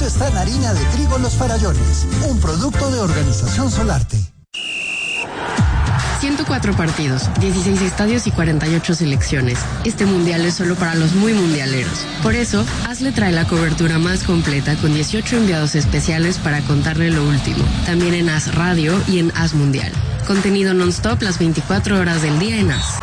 está en harina de trigo Los Farallones, un producto de Organización Solarte. 104 partidos, 16 estadios y 48 selecciones. Este mundial es solo para los muy mundialeros. Por eso, ASLE trae la cobertura más completa con 18 enviados especiales para contarle lo último. También en AS Radio y en AS Mundial. Contenido non-stop las 24 horas del día en AS.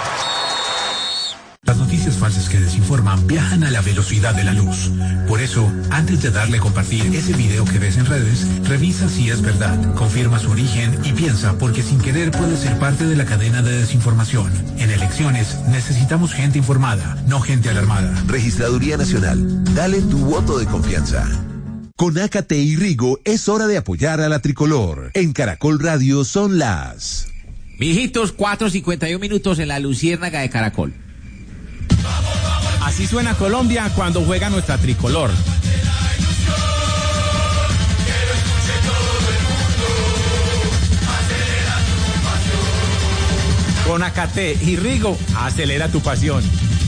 Las noticias falsas que desinforman viajan a la velocidad de la luz. Por eso, antes de darle a compartir ese video que ves en redes, revisa si es verdad, confirma su origen y piensa, porque sin querer puede ser parte de la cadena de desinformación. En elecciones necesitamos gente informada, no gente alarmada. Registraduría Nacional, dale tu voto de confianza. Con Ácate y Rigo es hora de apoyar a la tricolor. En Caracol Radio son las... Mijitos, 4:51 en la Luciérnaga de Caracol. Así suena Colombia cuando juega nuestra tricolor. Con Ácate y Rigo, acelera tu pasión.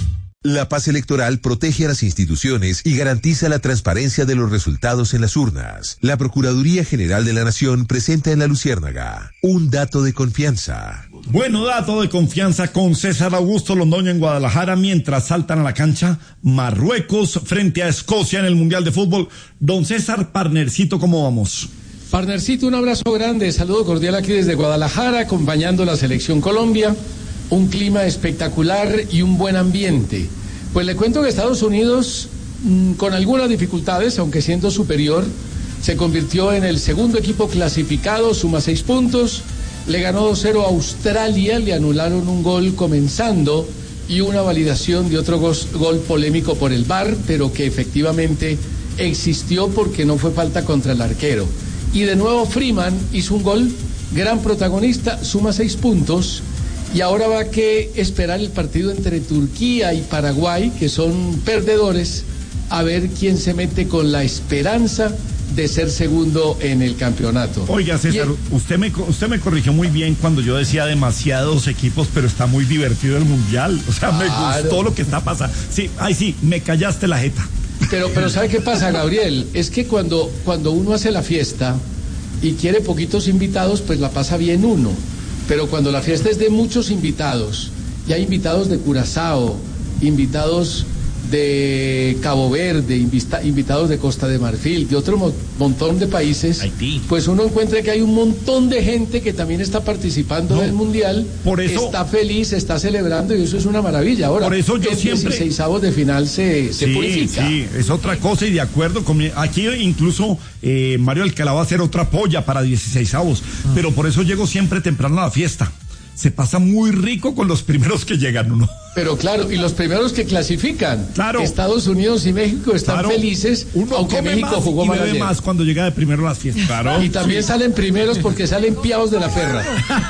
La paz electoral protege a las instituciones y garantiza la transparencia de los resultados en las urnas. La Procuraduría General de la Nación presenta en la Luciérnaga un dato de confianza. Bueno, dato de confianza con César Augusto Londoño en Guadalajara mientras saltan a la cancha Marruecos frente a Escocia en el Mundial de Fútbol. Don César, partnercito, ¿cómo vamos? Partnercito, un abrazo grande, saludo cordial aquí desde Guadalajara, acompañando a la Selección Colombia. Un clima espectacular y un buen ambiente. Pues le cuento que Estados Unidos, con algunas dificultades, aunque siendo superior, se convirtió en el segundo equipo clasificado, suma 6 puntos, le ganó 2-0 a Australia, le anularon un gol comenzando y una validación de otro gol polémico por el VAR, pero que efectivamente existió porque no fue falta contra el arquero. Y de nuevo Freeman hizo un gol, gran protagonista, suma 6 puntos. Y ahora va a que esperar el partido entre Turquía y Paraguay, que son perdedores, a ver quién se mete con la esperanza de ser segundo en el campeonato. Oiga, César, usted me corrigió muy bien cuando yo decía demasiados equipos, pero está muy divertido el Mundial. O sea, me gustó lo que está pasando. Sí, me callaste la jeta. Pero ¿sabe qué pasa, Gabriel? Es que cuando uno hace la fiesta y quiere poquitos invitados, pues la pasa bien uno. Pero cuando la fiesta es de muchos invitados, y hay invitados de Curazao, invitados de Cabo Verde, invitados de Costa de Marfil, de otro montón de países, Haití, pues uno encuentra que hay un montón de gente que también está participando del Mundial, por eso, está feliz, está celebrando, y eso es una maravilla. Ahora, por eso yo el siempre... 16avos de final se purifica. Sí, es otra cosa, y de acuerdo con aquí incluso Mario Alcalá va a hacer otra polla para 16avos, pero por eso llego siempre temprano a la fiesta. Se pasa muy rico con los primeros que llegan, uno. Pero claro, y los primeros que clasifican. Claro. Estados Unidos y México están felices, aunque México jugó mal ayer. Y bebe más cuando llega de primero a las fiestas. Claro. Y también salen primeros porque salen piados de la perra.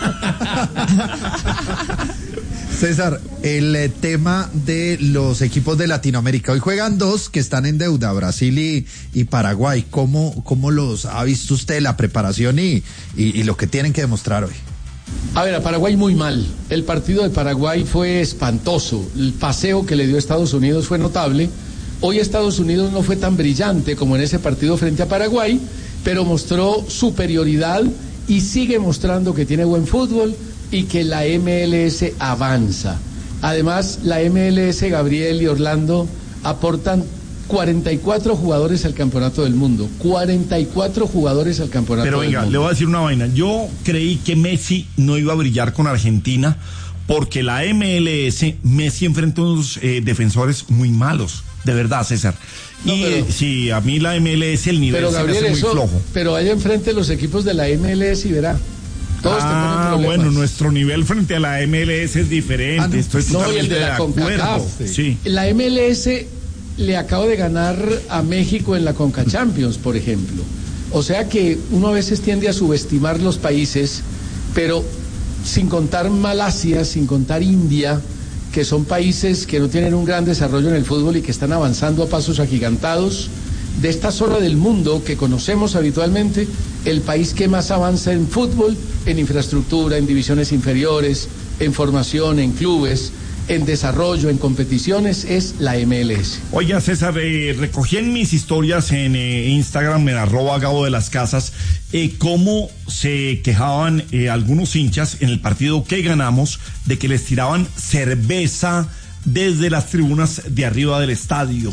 César, el tema de los equipos de Latinoamérica. Hoy juegan 2 que están en deuda, Brasil y Paraguay. ¿Cómo los ha visto usted, la preparación y lo que tienen que demostrar hoy? A ver, a Paraguay muy mal. El partido de Paraguay fue espantoso. El paseo que le dio Estados Unidos fue notable. Hoy Estados Unidos no fue tan brillante como en ese partido frente a Paraguay, pero mostró superioridad y sigue mostrando que tiene buen fútbol y que la MLS avanza. Además, la MLS, Gabriel y Orlando, aportan 44 jugadores al campeonato del mundo. 44 jugadores al campeonato del mundo. Pero venga, le voy a decir una vaina. Yo creí que Messi no iba a brillar con Argentina porque la MLS, Messi enfrenta unos defensores muy malos. De verdad, César. No, sí, a mí la MLS, el nivel se me hace muy flojo. Pero allá enfrente los equipos de la MLS y verá. Todos tienen problemas. Bueno, nuestro nivel frente a la MLS es diferente. Estoy totalmente de acuerdo. Sí. La MLS le acaba de ganar a México en la Conca Champions, por ejemplo. O sea que uno a veces tiende a subestimar los países, pero sin contar Malasia, sin contar India, que son países que no tienen un gran desarrollo en el fútbol y que están avanzando a pasos agigantados. De esta zona del mundo que conocemos habitualmente, el país que más avanza en fútbol, en infraestructura, en divisiones inferiores, en formación, en clubes, en desarrollo, en competiciones, es la MLS. Oiga, César, recogí en mis historias en Instagram, en @Gabo de las Casas, cómo se quejaban algunos hinchas en el partido que ganamos de que les tiraban cerveza desde las tribunas de arriba del estadio.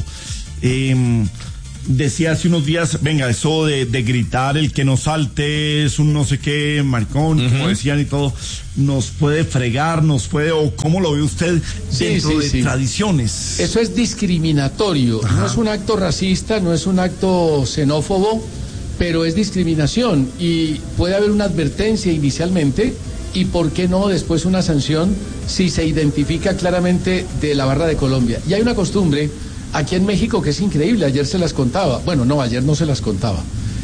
Decía hace unos días, venga, eso de gritar, el que nos salte es un no sé qué maricón, como decían y todo, nos puede fregar, o ¿cómo lo ve usted dentro de tradiciones? Eso es discriminatorio, no es un acto racista, no es un acto xenófobo, pero es discriminación y puede haber una advertencia inicialmente y por qué no después una sanción si se identifica claramente de la barra de Colombia. Y hay una costumbre aquí en México que es increíble, ayer se las contaba, bueno, no, ayer no se las contaba.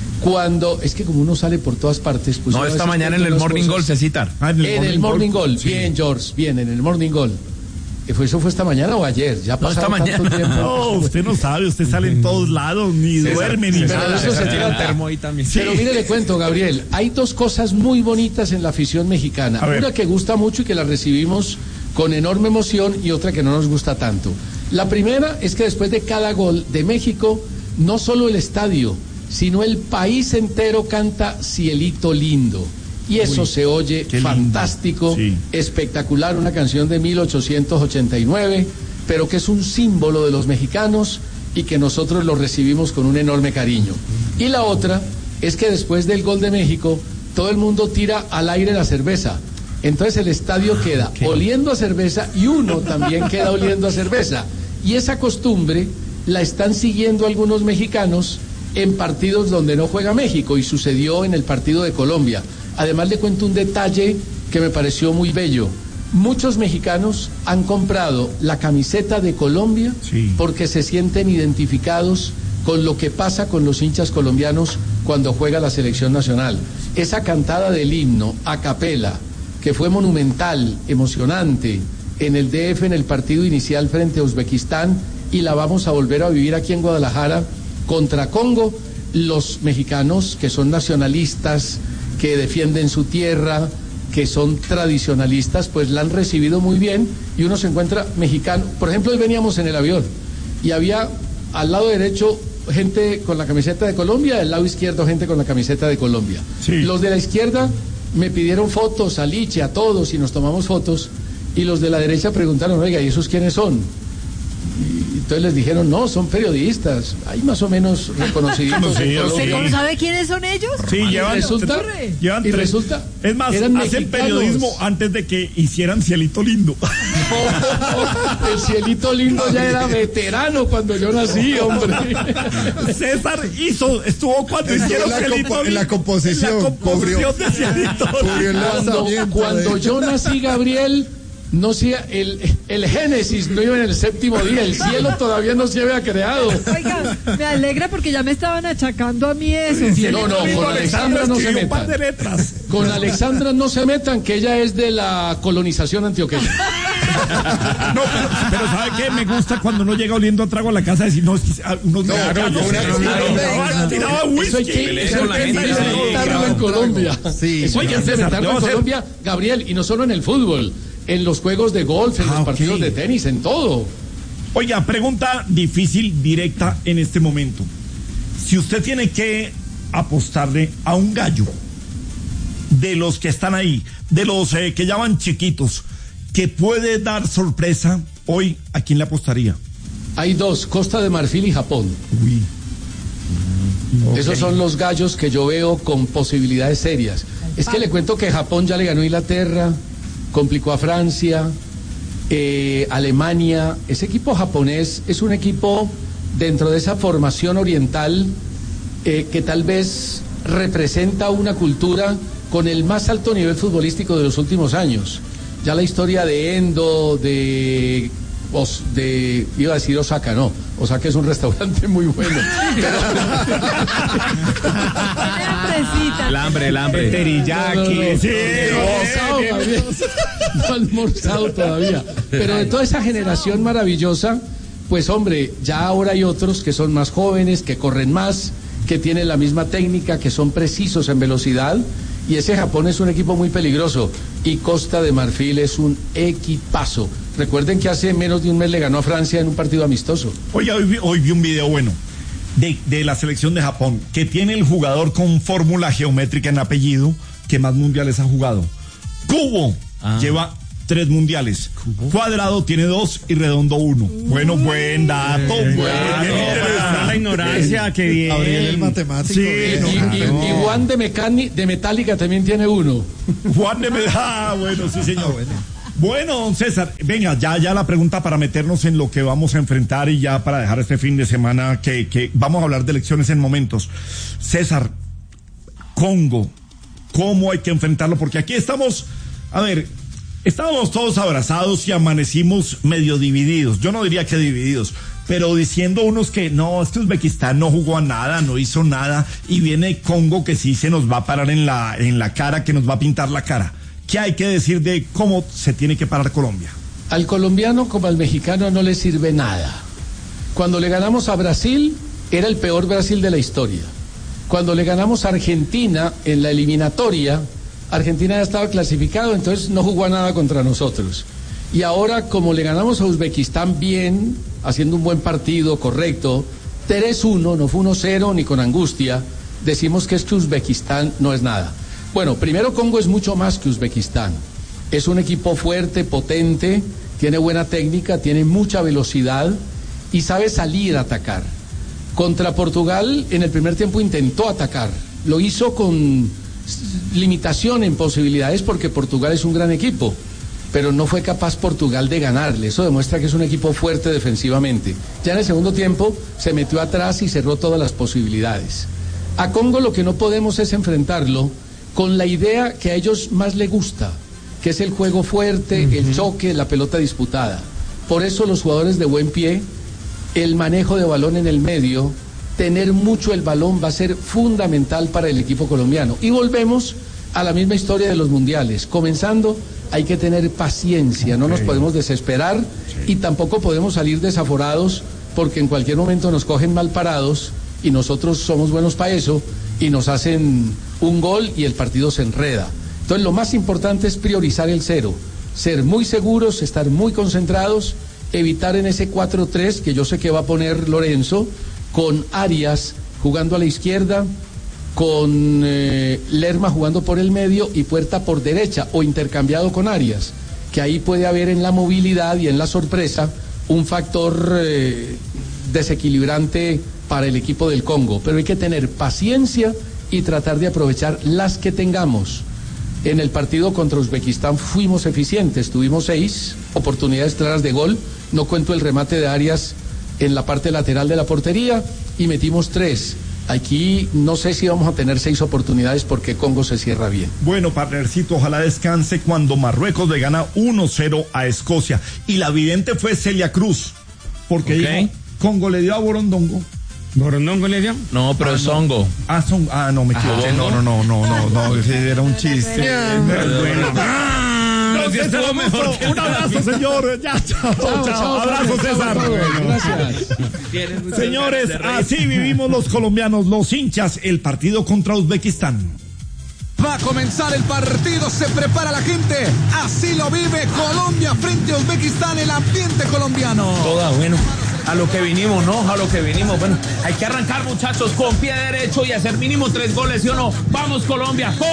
Es que como uno sale por todas partes, pues... No, esta mañana en el Morning Goal se citan. En el Morning Goal, sí. Bien, George, bien, en el Morning Goal. ¿Eso fue esta mañana o ayer? Ya pasó tanto tiempo. No, usted no sabe, usted sale en todos lados, ni duerme, ni nada. Pero eso se tira el termo ahí también. Pero mire, le cuento, Gabriel, hay dos cosas muy bonitas en la afición mexicana. Una que gusta mucho y que la recibimos con enorme emoción y otra que no nos gusta tanto. La primera es que después de cada gol de México, no solo el estadio, sino el país entero canta Cielito Lindo. Y eso se oye fantástico, espectacular, una canción de 1889, pero que es un símbolo de los mexicanos y que nosotros lo recibimos con un enorme cariño. Y la otra es que después del gol de México, todo el mundo tira al aire la cerveza. Entonces el estadio queda oliendo a cerveza y uno también queda oliendo a cerveza. Y esa costumbre la están siguiendo algunos mexicanos en partidos donde no juega México, y sucedió en el partido de Colombia. Además le cuento un detalle que me pareció muy bello. Muchos mexicanos han comprado la camiseta de Colombia porque se sienten identificados con lo que pasa con los hinchas colombianos cuando juega la selección nacional. Esa cantada del himno a capela, que fue monumental, emocionante, en el DF en el partido inicial frente a Uzbekistán, y la vamos a volver a vivir aquí en Guadalajara contra Congo. Los mexicanos que son nacionalistas, que defienden su tierra, que son tradicionalistas, pues la han recibido muy bien, y uno se encuentra mexicano. Por ejemplo, hoy veníamos en el avión y había al lado derecho gente con la camiseta de Colombia, al lado izquierdo gente con la camiseta de Colombia. Los de la izquierda me pidieron fotos a Liche, a todos, y nos tomamos fotos, y los de la derecha preguntaron, oiga, ¿y esos quiénes son? Y entonces les dijeron, no, son periodistas, hay más o menos reconocidos. ¿Usted cómo sabe quiénes son ellos? Sí, resulta, es más, hacen mexicanos. Periodismo antes de que hicieran Cielito Lindo. El Cielito Lindo ya era veterano cuando yo nací, hombre. César estuvo cuando hicieron Cielito Lindo. En la composición de Cielito Lindo. Cuando yo nací, Gabriel, no sé, el Génesis no iba en el séptimo día, el cielo todavía no se había creado. Oiga, me alegra porque ya me estaban achacando a mí eso. No, con Alexandra no se metan. Con Alexandra no se metan, que ella es de la colonización antioqueña. No, pero ¿sabe qué? Me gusta cuando uno llega oliendo a trago a la casa, decir, no, es que unos tiraba whisky. Eso hay que inventarlo en Colombia. Eso hay que inventarlo en Colombia, Gabriel, y no solo en el fútbol. En los juegos de golf, en los partidos de tenis, en todo. Oiga, pregunta difícil, directa en este momento. Si usted tiene que apostarle a un gallo de los que están ahí, de los que llaman chiquitos, que puede dar sorpresa hoy, ¿a quién le apostaría? Hay dos, Costa de Marfil y Japón. Esos son los gallos que yo veo con posibilidades serias. Es que le cuento que Japón ya le ganó a Inglaterra, complicó a Francia, Alemania. Ese equipo japonés es un equipo dentro de esa formación oriental que tal vez representa una cultura con el más alto nivel futbolístico de los últimos años. Ya la historia de Endo, iba a decir Osaka, no. Osaka es un restaurante muy bueno. El hambre. Teriyaki. No almorzado todavía. Pero de toda esa generación maravillosa, pues hombre, ya ahora hay otros que son más jóvenes, que corren más, que tienen la misma técnica, que son precisos en velocidad. Y ese Japón es un equipo muy peligroso. Y Costa de Marfil es un equipazo. Recuerden que hace menos de un mes le ganó a Francia en un partido amistoso. Oye, hoy vi un video bueno de la selección de Japón, que tiene el jugador con fórmula geométrica en apellido que más mundiales ha jugado. Kubo lleva 3 mundiales. Cuadrado tiene 2 y Redondo 1. Bueno, buen dato. La ignorancia, que bien. Gabriel el matemático. Sí, Y Juan de Metallica también tiene 1. Juan de Metallica. Bueno, sí, señor. Bueno, don César, venga, ya la pregunta para meternos en lo que vamos a enfrentar y ya para dejar este fin de semana que vamos a hablar de elecciones en momentos. César, Congo, ¿cómo hay que enfrentarlo? Porque aquí estábamos todos abrazados y amanecimos medio divididos. Yo no diría que divididos, pero diciendo unos que no, Uzbekistán no jugó a nada, no hizo nada, y viene Congo que sí se nos va a parar en la cara, que nos va a pintar la cara. ¿Qué hay que decir de cómo se tiene que parar Colombia? Al colombiano como al mexicano no le sirve nada. Cuando le ganamos a Brasil, era el peor Brasil de la historia. Cuando le ganamos a Argentina en la eliminatoria, Argentina ya estaba clasificado, entonces no jugó a nada contra nosotros. Y ahora, como le ganamos a Uzbekistán bien, haciendo un buen partido, correcto, 3-1, no fue 1-0 ni con angustia, decimos que Uzbekistán no es nada. Bueno, primero Congo es mucho más que Uzbekistán. Es un equipo fuerte, potente, tiene buena técnica, tiene mucha velocidad y sabe salir a atacar. Contra Portugal en el primer tiempo intentó atacar, lo hizo con limitación en posibilidades porque Portugal es un gran equipo, pero no fue capaz Portugal de ganarle. Eso demuestra que es un equipo fuerte defensivamente. Ya en el segundo tiempo se metió atrás y cerró todas las posibilidades. A Congo lo que no podemos es enfrentarlo con la idea que a ellos más les gusta, que es el juego fuerte, el choque, la pelota disputada. Por eso los jugadores de buen pie, el manejo de balón en el medio, tener mucho el balón va a ser fundamental para el equipo colombiano. Y volvemos a la misma historia de los mundiales. Comenzando, hay que tener paciencia, no nos podemos desesperar y tampoco podemos salir desaforados porque en cualquier momento nos cogen mal parados y nosotros somos buenos para eso y nos hacen un gol y el partido se enreda. Entonces lo más importante es priorizar el 0, ser muy seguros, estar muy concentrados, evitar en ese 4-3 que yo sé que va a poner Lorenzo, con Arias jugando a la izquierda, con Lerma jugando por el medio y Puerta por derecha o intercambiado con Arias, que ahí puede haber en la movilidad y en la sorpresa un factor desequilibrante para el equipo del Congo, pero hay que tener paciencia y tratar de aprovechar las que tengamos. En el partido contra Uzbekistán fuimos eficientes, tuvimos 6 oportunidades claras de gol, no cuento el remate de Arias en la parte lateral de la portería y metimos 3. Aquí no sé si vamos a tener 6 oportunidades porque Congo se cierra bien. Bueno, partnercito, ojalá descanse cuando Marruecos le gana 1-0 a Escocia. Y la vidente fue Celia Cruz, porque dijo, Congo le dio a Borondongo. ¿Borondongo le dio? No, pero es Songo. No, me equivoqué. No, ese era un chiste. Estuvo mejor que un abrazo, señor. Ya, chao. Abrazo, César. Gracias. Señores, así vivimos los colombianos, los hinchas, el partido contra Uzbekistán. Va a comenzar el partido, se prepara la gente. Así lo vive Colombia frente a Uzbekistán, el ambiente colombiano. Toda, bueno, a lo que vinimos, ¿no? A lo que vinimos. Bueno, hay que arrancar, muchachos, con pie derecho y hacer mínimo 3 goles, ¿sí o no? Vamos, Colombia.